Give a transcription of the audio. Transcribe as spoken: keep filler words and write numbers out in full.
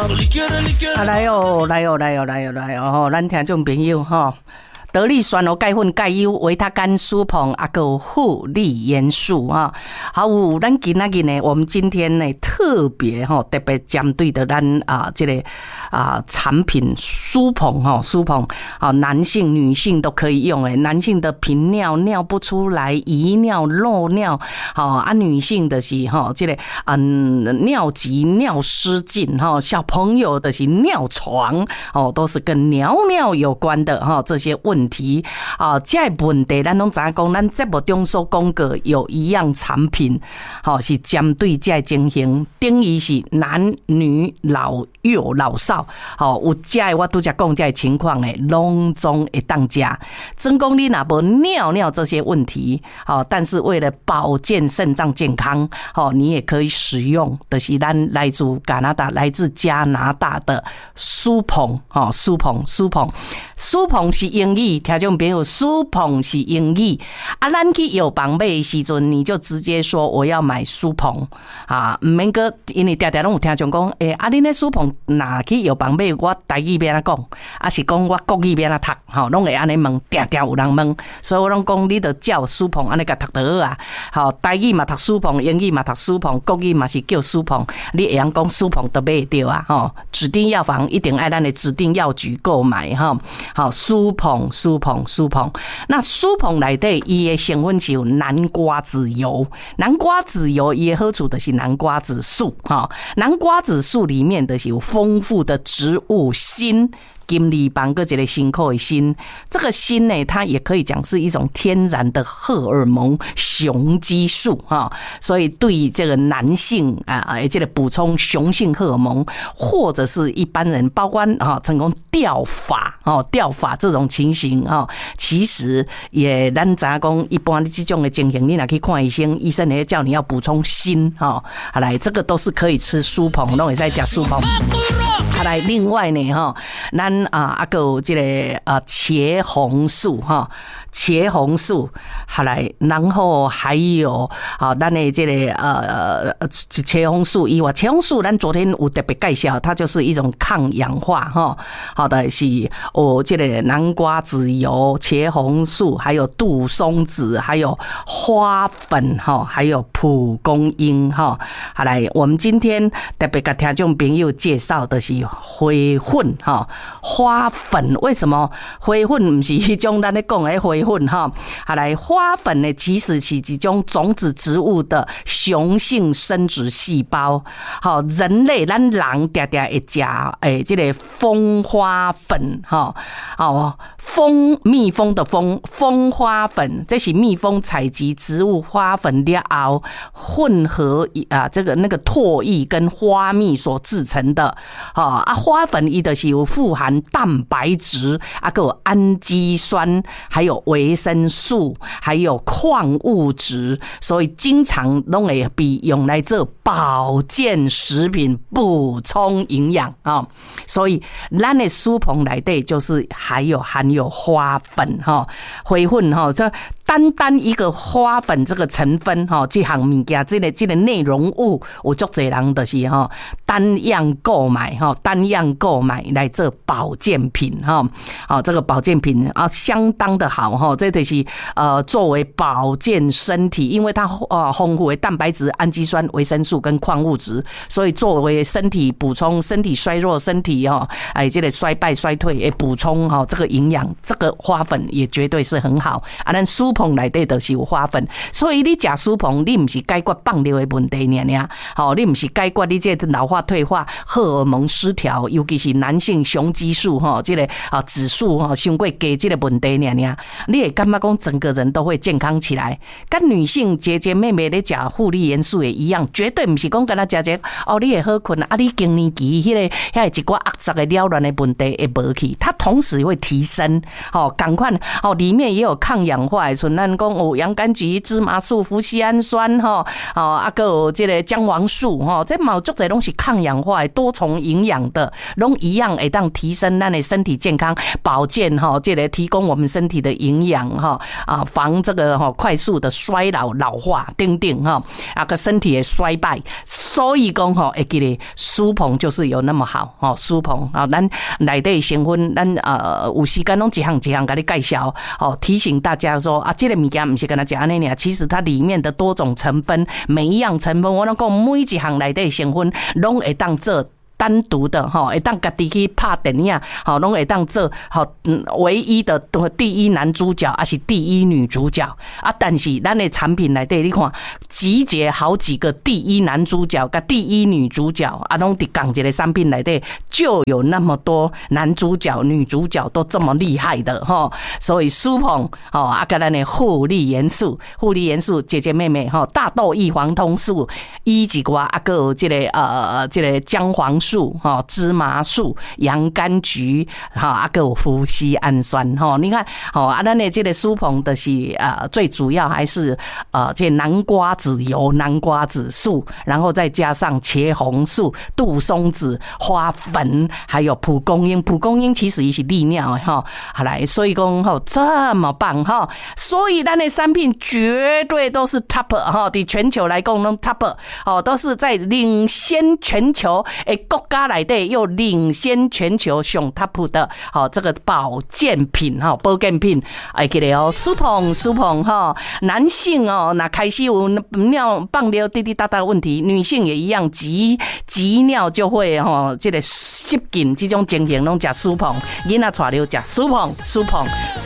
啊来哦来哦来哦来哦来哦，咱听众朋友吼。得力酸哦钙粉钙优维他甘舒膨啊个护理元素啊，好有咱今仔日呢，我们今天呢特别哈特别针对的咱啊这个啊产品舒膨哈舒膨啊，男性女性都可以用诶，男性的频尿尿不出来，遗尿漏尿，好啊女性的是哈这个嗯尿急尿失禁哈，小朋友的是尿床哦，都是跟尿尿有关的哈这些问题。问题啊，这个问题咱拢知影讲，咱节目中所讲过有一样产品，好是针对这个情形，等于是男女老幼老少，好有这个我拄则讲这个情况诶，拢总会当食。真讲你若无尿尿这些问题，好，但是为了保健肾脏健康，好，你也可以使用，就是咱来自加拿大、来自加拿大的舒膨，好，舒膨，舒膨，舒膨是英语。听众朋友，舒膨是英语啊，咱去药房买的时阵，你就直接说我要买舒膨啊，唔免个，因为常常拢有听众讲，诶、欸，啊，恁咧舒膨哪去药房买，我台语要安怎讲，啊是讲我国语要安怎读，吼，拢会安尼问，常常有人问，所以我拢讲，你着叫舒膨安尼甲读就好啊，好，台语嘛读舒膨，英语嘛读舒膨，国语嘛是叫舒膨，你会晓讲舒膨就买着啊，吼，指定药房一定爱咱的指定药局购买哈，好，舒膨。舒膨，舒膨，那舒膨内底伊的成分是有南瓜子油，南瓜子油伊的好处就是南瓜子素哈，南瓜子素里面的是有丰富的植物锌。金利邦个一个辛苦的锌，这个锌呢，它也可以讲是一种天然的荷尔蒙雄激素哈，所以对于这个男性啊，这个补充雄性荷尔蒙，或者是一般人，包括啊成功掉发哦掉发这种情形啊，其实也咱知影讲，一般的这种的情形，你若去看医生，医生也叫你要补充锌哈，好来，这个都是可以吃舒膨，拢会使吃舒膨。好来，另外呢哈，咱啊啊个有这个啊茄红素哈，茄红素，好来，然后还有啊，咱的这个呃茄红素以外，茄红素咱昨天有特别介绍，它就是一种抗氧化哈，好的是哦，这个南瓜籽油、茄红素，还有杜松子，还有花粉哈，还有蒲公英哈，好来，我们今天特别给听众朋友介绍的是花粉哈，花粉为什么花粉不是迄种咱咧讲的花粉哈？好来，花粉呢其实是一种种子植物的雄性生殖细胞。好，人类咱人常常会食诶，这个蜂花粉哈，哦，蜂蜜蜂的蜂蜂花粉，这是蜜蜂采集植物花粉了后混合啊，这个那个唾液跟花蜜所制成的啊啊。花粉伊就是有富含蛋白质，啊，还有氨基酸，还有维生素，还有矿物质，所以经常拢会被用来做保健食品，补充营养啊。所以咱的舒膨内底就是还有含有花粉哈，花粉哈，这单单一个花粉这个成分哈，这项物件，这个这个内容物，有足侪人就是哈单样购买哈，单样购买来做保健品哈，好，这个保健品啊相当的好哈，这就是呃作为保健身体，因为它呃丰富的蛋白质、氨基酸、维生素跟矿物质，所以作为身体补充、身体衰弱、身体哈哎这个衰败衰退也补充哈这个营养，这个花粉也绝对是很好啊。咱舒膨内底就是有花粉，所以你食舒膨，你不是解决放尿的问题尔尔，好，你不是解决你这老化退化、荷尔蒙失调，尤其是男性雄激素哈这个啊指数哈伤过低这个问题尔尔，你会感觉讲整个人都会健康起来。跟女性姐姐妹妹咧食护理元素也一样，绝对不是讲跟他食食哦，你会好困啊，你更年期迄、那个遐一寡压杂的了乱的问题会无去，它同时会提升哦，赶快哦，里面也有抗氧化的像咱讲有洋甘菊、芝麻素、脯酰氨酸吼，哦啊个有这个姜黄素吼，这嘛有足侪拢是抗氧化的多重营养的，拢一样会当提升咱的身体健康、保健哈，这个提供我们身体的营养哈啊，防这个哈快速的衰老、老化等等哈啊个身体的衰败。所以讲吼，会记得舒膨就是有那么好吼，舒膨啊，咱内底成分，咱呃有时间拢一项一项给你介绍哦，提醒大家说啊，这个物件不是跟他讲安尼尔，其实它里面的多种成分，每一样成分，我拢讲每一项内底成分拢会当做单独的哈，会当家己去拍电影，好，拢会当做好唯一的第一男主角，还是第一女主角啊？但是咱的产品内底，你看集结好几个第一男主角跟第一女主角啊，拢伫同一个产品内底就有那么多男主角、女主角都这么厉害的哈，所以舒膨哦，啊，跟咱的护理元素、护理元素姐姐妹妹哈，大豆异黄酮素、以及个啊个有这个呃这个姜黄素、哈芝麻素、洋甘菊、哈啊个有脯酰氨酸哈，你看哦啊，咱的这个舒膨的是呃最主要还是呃这南瓜籽油、南瓜籽素，然后再加上茄红素、杜松子、花粉，还有蒲公英。蒲公英其实也是利尿的哈，好来，所以讲哈这么棒哈，所以咱的产品绝对都是 top 哈，在全球来讲都 top 哦，都是在领先全球诶。国家内底又领先全球上 top 的，好这个保健品哈，保健品，哎记得哦，舒膨舒膨哈，男性哦，那开始有尿放尿滴滴答答的问题，女性也一样，急急尿就会哈，这个失禁这种情形拢吃舒膨，囡仔带了吃舒膨舒膨。